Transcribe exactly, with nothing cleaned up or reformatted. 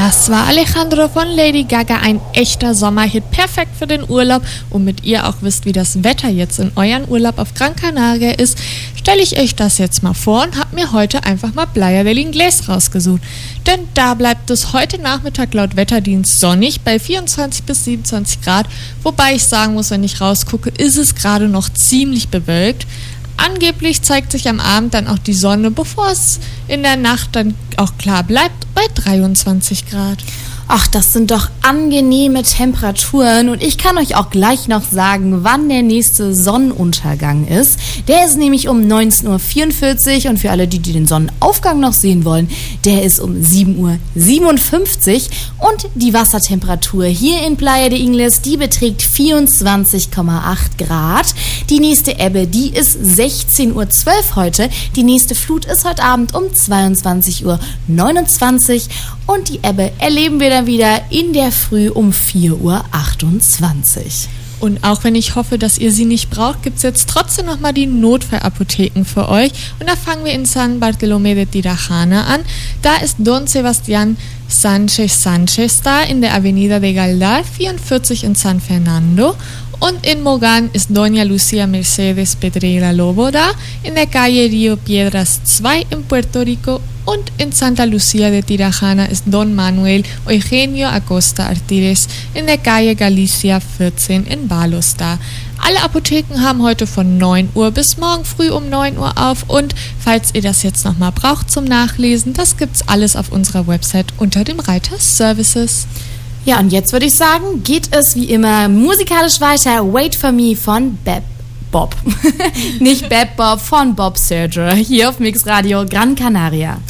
Das war Alejandro von Lady Gaga, ein echter Sommerhit, perfekt für den Urlaub. Und mit ihr auch wisst, wie das Wetter jetzt in euren Urlaub auf Gran Canaria ist, stelle ich euch das jetzt mal vor und habe mir heute einfach mal Playa del Inglés rausgesucht. Denn da bleibt es heute Nachmittag laut Wetterdienst sonnig bei vierundzwanzig bis siebenundzwanzig Grad. Wobei ich sagen muss, wenn ich rausgucke, ist es gerade noch ziemlich bewölkt. Angeblich zeigt sich am Abend dann auch die Sonne, bevor es in der Nacht dann auch klar bleibt, bei dreiundzwanzig Grad. Ach, das sind doch angenehme Temperaturen und ich kann euch auch gleich noch sagen, wann der nächste Sonnenuntergang ist. Der ist nämlich um neunzehn Uhr vierundvierzig und für alle, die, die den Sonnenaufgang noch sehen wollen, der ist um sieben Uhr siebenundfünfzig und die Wassertemperatur hier in Playa de Inglés, die beträgt vierundzwanzig Komma acht Grad. Die nächste Ebbe, die ist sechzehn Uhr zwölf heute. Die nächste Flut ist heute Abend um zweiundzwanzig Uhr neunundzwanzig und die Ebbe erleben wir dann wieder in der Früh um vier Uhr achtundzwanzig. Und auch wenn ich hoffe, dass ihr sie nicht braucht, gibt es jetzt trotzdem nochmal die Notfallapotheken für euch. Und da fangen wir in San Bartolomé de Tirajana an. Da ist Don Sebastián Sánchez Sánchez da in der Avenida de Galdar vierundvierzig in San Fernando. Und in Mogán ist Doña Lucía Mercedes Pedreira Lobo da in der Calle Río Piedras zwei in Puerto Rico. Und in Santa Lucía de Tirajana ist Don Manuel Eugenio Acosta Artires in der Calle Galicia vierzehn in Balos da. Alle Apotheken haben heute von neun Uhr bis morgen früh um neun Uhr auf und falls ihr das jetzt nochmal braucht zum Nachlesen, das gibt's alles auf unserer Website unter dem Reiter Services. Ja, und jetzt würde ich sagen, geht es wie immer musikalisch weiter. Wait for Me von Beb Bob. Nicht Beb Bob, von Bob Serger. Hier auf Mix Radio Gran Canaria.